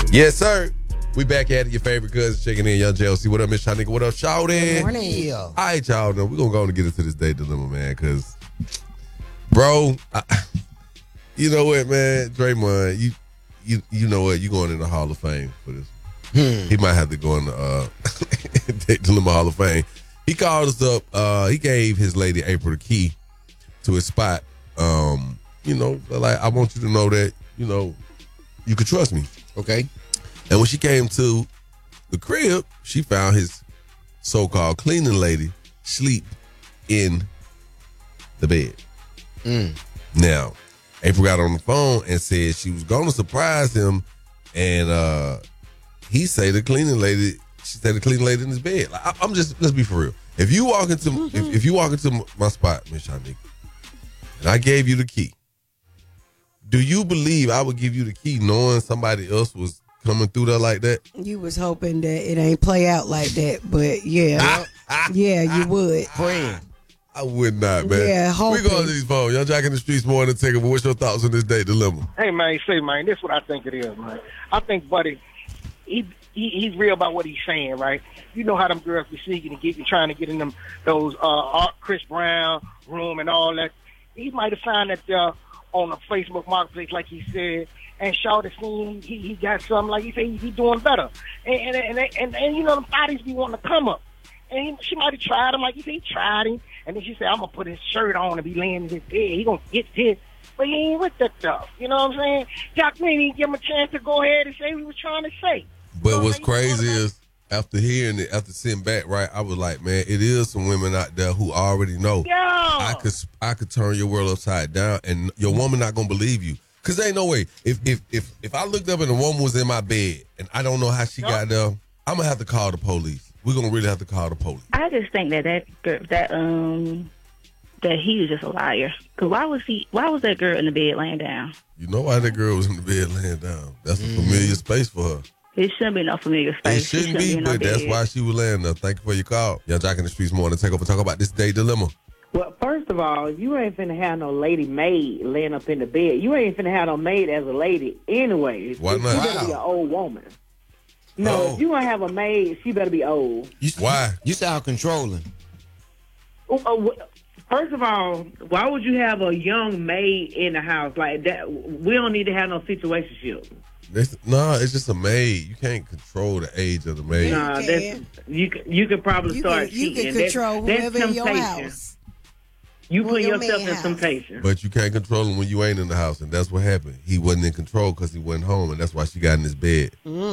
Yes, sir. We back at it. Your favorite cousin checking in. Young JLC. What up, Miss Shanika? What up, Shawty? Good morning. All right, y'all. Know we're going to go on and get into this date dilemma, man, because, bro, you know what, man? Draymond, you know what? You going in the Hall of Fame for this. He might have to go in the date dilemma Hall of Fame. He called us up. He gave his lady April the key to his spot. You know, like, I want you to know that, you know, you can trust me. Okay. And when she came to the crib, she found his so-called cleaning lady sleep in the bed. Now, April got on the phone and said she was going to surprise him, and she said the cleaning lady in his bed. Like, let's be for real. If you walk into if you walk into my spot, Miss Shanika, and I gave you the key, do you believe I would give you the key knowing somebody else was coming through there like that? You was hoping that it ain't play out like that, but yeah. Yeah, you would. Praying. I would not, man. Yeah, hoping. We going to these phones. Y'all Jack in the Streets more than take it. But what's your thoughts on this date dilemma? Hey, man, this is what I think it is, man. I think, buddy, he's real about what he's saying, right? You know how them girls be sneaking and trying to get in them those Chris Brown room and all that. He might have found that on a Facebook marketplace, like he said, and Shawty seen he got something, like he said, he doing better. And you know, them bodies be wanting to come up. And she might have tried him, like he said, he tried him. And then she said, I'm going to put his shirt on and be laying in his bed. He going to get this. But he ain't with that stuff. You know what I'm saying? Jack didn't give him a chance to go ahead and say what he was trying to say. But what's crazy is, after hearing it, after sitting back, right, I was like, man, it is some women out there who already know. Yeah. I could turn your world upside down, and your woman not going to believe you. Because there ain't no way. If I looked up and a woman was in my bed, and I don't know how she got there, I'm going to have to call the police. We're going to really have to call the police. I just think that he was just a liar. Because why was that girl in the bed laying down? You know why that girl was in the bed laying down. That's a familiar space for her. It shouldn't be no familiar space. It shouldn't be, but that's why she was laying there. Thank you for your call. Y'all Jack in the Streets more to take over talk about this day dilemma. Well, first of all, you ain't finna have no lady maid laying up in the bed. You ain't finna have no maid as a lady anyway. Why not? She better be an old woman. No, if you want to have a maid, she better be old. Why? You sound controlling. First of all, why would you have a young maid in the house like that? We don't need to have no situationship. It's just a maid. You can't control the age of the maid. Nah, you could probably start cheating. You can control whoever in your house. You put yourself in temptation. But you can't control him when you ain't in the house, and that's what happened. He wasn't in control because he wasn't home, and that's why she got in his bed.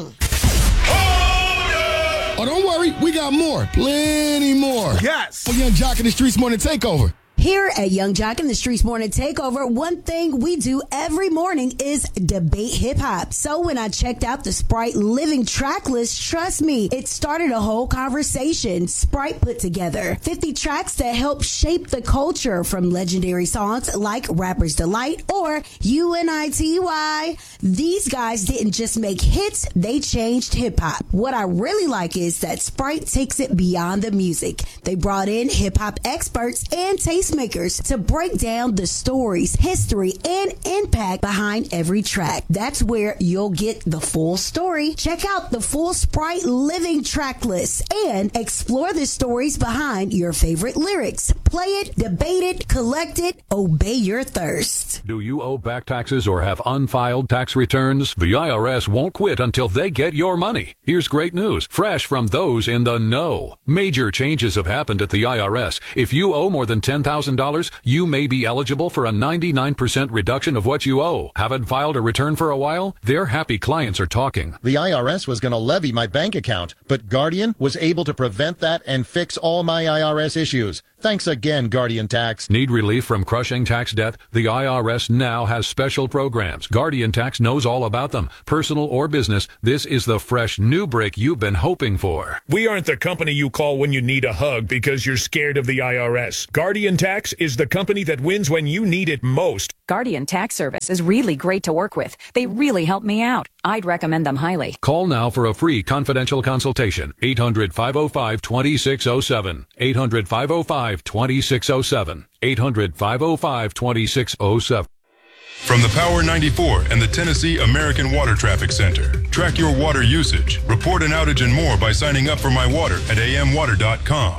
Oh, don't worry. We got more. Plenty more. Yes. For Young Jock in the Streets Morning Takeover. Here at Young Jock in the Streets Morning Takeover, one thing we do every morning is debate hip-hop. So when I checked out the Sprite Living track list, trust me, it started a whole conversation. Sprite put together 50 tracks that help shape the culture, from legendary songs like Rapper's Delight or UNITY. These guys didn't just make hits, they changed hip-hop. What I really like is that Sprite takes it beyond the music. They brought in hip-hop experts and tastemakers to break down the stories, history, and impact behind every track. That's where you'll get the full story. Check out the full Sprite Living track list and explore the stories behind your favorite lyrics. Play it, debate it, collect it, obey your thirst. Do you owe back taxes or have unfiled tax returns? The IRS won't quit until they get your money. Here's great news, fresh from those in the know. Major changes have happened at the IRS. If you owe more than $10,000, you may be eligible for a 99% reduction of what you owe. Haven't filed a return for a while? Their happy clients are talking. The IRS was going to levy my bank account, but Guardian was able to prevent that and fix all my IRS issues. Thanks again, Guardian Tax. Need relief from crushing tax debt? The IRS now has special programs. Guardian Tax knows all about them. Personal or business, this is the fresh new break you've been hoping for. We aren't the company you call when you need a hug because you're scared of the IRS. Guardian Tax is the company that wins when you need it most. Guardian Tax Service is really great to work with. They really help me out. I'd recommend them highly. Call now for a free confidential consultation. 800-505-2607. 800-505-2607. 800-505-2607. From the Power 94 and the Tennessee American Water Traffic Center. Track your water usage, report an outage and more by signing up for My Water at amwater.com.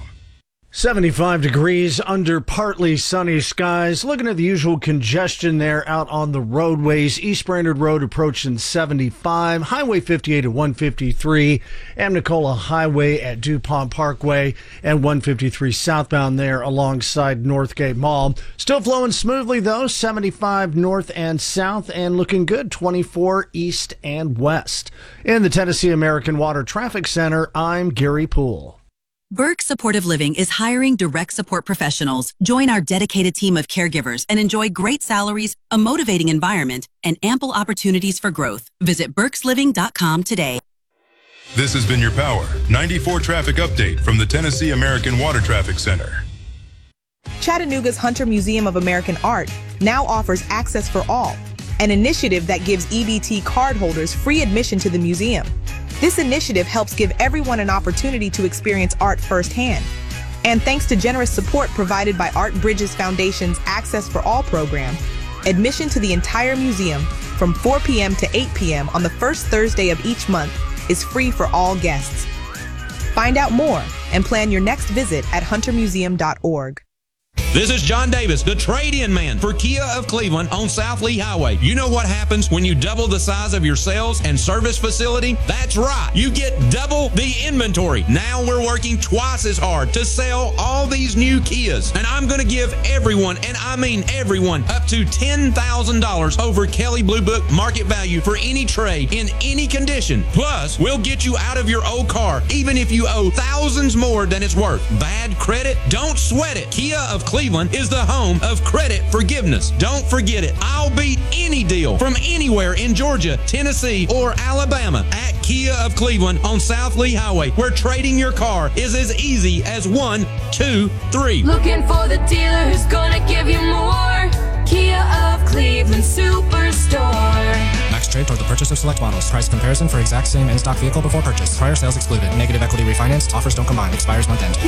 75 degrees under partly sunny skies. Looking at the usual congestion there out on the roadways. East Brainerd Road approaching 75. Highway 58 at 153. Amnicola Highway at DuPont Parkway and 153 southbound there alongside Northgate Mall. Still flowing smoothly though. 75 north and south and looking good. 24 east and west. In the Tennessee American Water Traffic Center, I'm Gary Poole. Burke Supportive Living is hiring direct support professionals. Join our dedicated team of caregivers and enjoy great salaries, a motivating environment, and ample opportunities for growth. Visit burkesliving.com today. This has been your Power 94 traffic update from the Tennessee American Water Traffic Center. Chattanooga's Hunter Museum of American Art now offers Access for All, an initiative that gives EBT cardholders free admission to the museum. This initiative helps give everyone an opportunity to experience art firsthand. And thanks to generous support provided by Art Bridges Foundation's Access for All program, admission to the entire museum from 4 p.m. to 8 p.m. on the first Thursday of each month is free for all guests. Find out more and plan your next visit at huntermuseum.org. This is John Davis, the trade-in man for Kia of Cleveland on South Lee Highway. You know what happens when you double the size of your sales and service facility? That's right. You get double the inventory. Now we're working twice as hard to sell all these new Kias. And I'm going to give everyone, and I mean everyone, up to $10,000 over Kelley Blue Book market value for any trade in any condition. Plus, we'll get you out of your old car, even if you owe thousands more than it's worth. Bad credit? Don't sweat it. Kia of Cleveland is the home of credit forgiveness. Don't forget it. I'll beat any deal from anywhere in Georgia, Tennessee, or Alabama at Kia of Cleveland on South Lee Highway, where trading your car is as easy as 1, 2, 3. Looking for the dealer who's gonna give you more. Kia of Cleveland Superstore. Max trade toward the purchase of select models. Price comparison for exact same in-stock vehicle before purchase. Prior sales excluded. Negative equity refinance. Offers don't combine. Expires month end.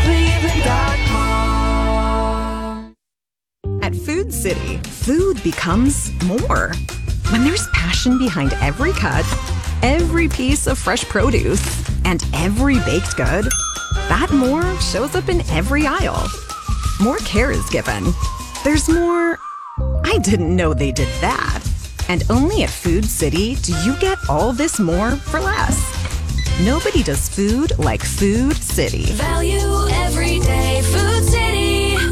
KiaofCleveland.com. At Food City, food becomes more. When there's passion behind every cut, every piece of fresh produce, and every baked good, that more shows up in every aisle. More care is given. There's more, I didn't know they did that. And only at Food City do you get all this more for less. Nobody does food like Food City. Value every day. Food City.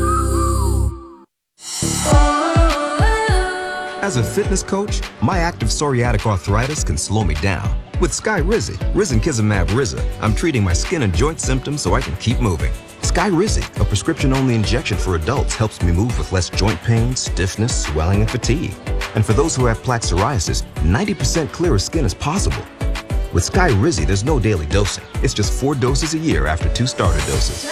As a fitness coach, my active psoriatic arthritis can slow me down. With Skyrizi, Risankizumab Riza, I'm treating my skin and joint symptoms so I can keep moving. Skyrizi, a prescription-only injection for adults, helps me move with less joint pain, stiffness, swelling, and fatigue. And for those who have plaque psoriasis, 90% clearer skin is possible. With Skyrizi, there's no daily dosing. It's just 4 doses a year after 2 starter doses.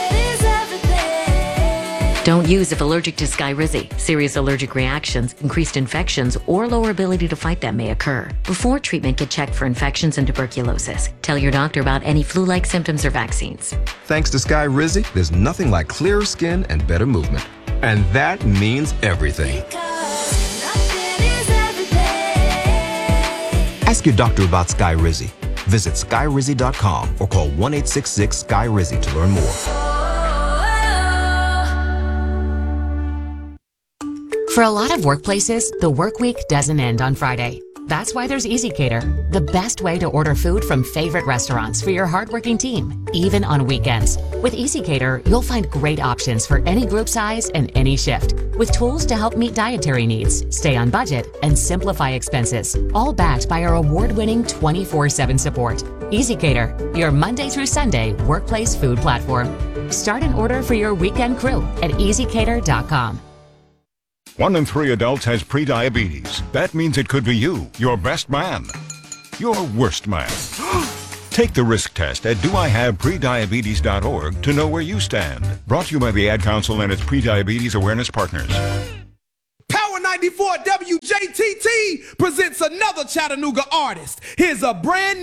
Don't use if allergic to Skyrizi. Serious allergic reactions, increased infections, or lower ability to fight them may occur. Before treatment, get checked for infections and tuberculosis. Tell your doctor about any flu-like symptoms or vaccines. Thanks to Skyrizi, there's nothing like clearer skin and better movement. And that means everything. Ask your doctor about Skyrizi. Visit Skyrizi.com or call 1-866-SKY-RIZI to learn more. For a lot of workplaces, the work week doesn't end on Friday. That's why there's EasyCater, the best way to order food from favorite restaurants for your hardworking team, even on weekends. With EasyCater, you'll find great options for any group size and any shift, with tools to help meet dietary needs, stay on budget, and simplify expenses, all backed by our award-winning 24/7 support. EasyCater, your Monday through Sunday workplace food platform. Start an order for your weekend crew at easycater.com. 1 in 3 adults has prediabetes. That means it could be you, your best man, your worst man. Take the risk test at doihaveprediabetes.org to know where you stand. Brought to you by the Ad Council and its prediabetes awareness partners. Power 94 WJTT presents another Chattanooga artist. Here's a brand new